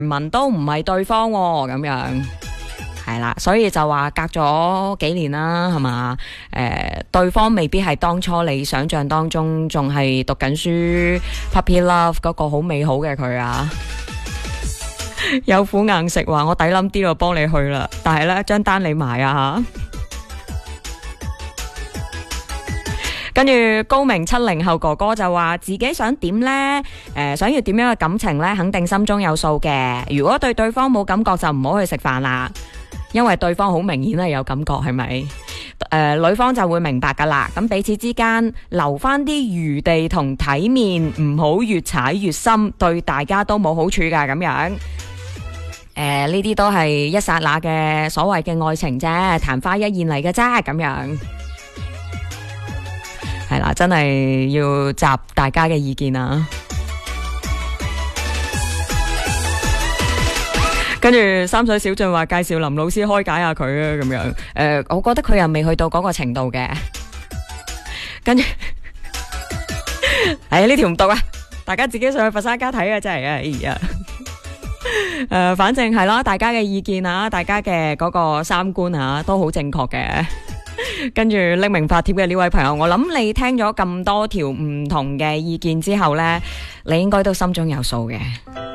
聞都唔係對方喎，咁樣係啦，所以就話隔咗幾年啦，係嘛？對方未必係當初你想象當中仲係讀緊書 puppy love 嗰個好美好嘅佢啊。有苦硬食話我抵諗啲就幫你去啦，但係呢張單你買啊吓。跟住高明70後哥哥就話自己想點呢？想要點樣嘅感情呢？肯定心中有數嘅。如果對對方冇感覺就唔好去食飯啦，因為對方好明顯係有感覺，係咪？女方就會明白噶啦。咁彼此之間留翻啲餘地同體面，唔好越踩越深，對大家都冇好處噶。咁樣，呢啲都係一剎那嘅所謂嘅愛情啫，曇花一現嚟嘅啫，咁樣。係啦，真係要集大家嘅意見啊！跟住三水小俊話介紹林老師開解下佢啊，咁樣。我覺得佢又未去到嗰個程度嘅。跟住，呢條唔讀啊！大家自己上去佛山街睇啊，真係啊！哎呀，反正係咯，大家嘅意見啊，大家嘅嗰個三觀啊，都好正確嘅。跟住匿名發帖嘅呢位朋友，我諗你聽咗咁多條唔同嘅意見之後呢，你應該都心中有數嘅。